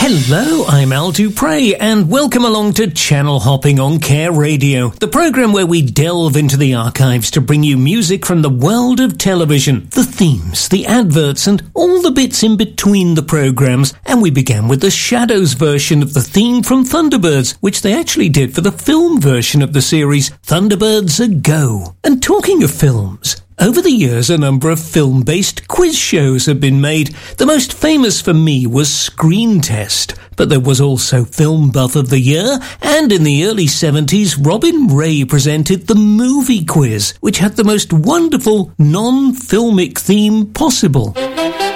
Hello, I'm Al Dupre, and welcome along to Channel Hopping on Care Radio, the program where we delve into the archives to bring you music from the world of television, the themes, the adverts, and all the bits in between the programs. And we began with the Shadows version of the theme from Thunderbirds, which they actually did for the film version of the series, Thunderbirds A Go. And talking of films, over the years, a number of film-based quiz shows have been made. The most famous for me was Screen Test, but there was also Film Buff of the Year, and in the early 70s, Robin Ray presented the Movie Quiz, which had the most wonderful non-filmic theme possible.